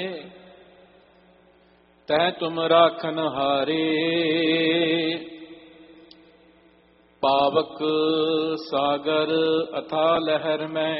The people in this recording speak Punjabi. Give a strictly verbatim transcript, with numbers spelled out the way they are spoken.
ਤੈ ਤੁਮ ਰਾਖਨ ਹਾਰੇ। ਪਾਵਕ ਸਾਗਰ ਅਥਾ ਲਹਿਰ ਮੈਂ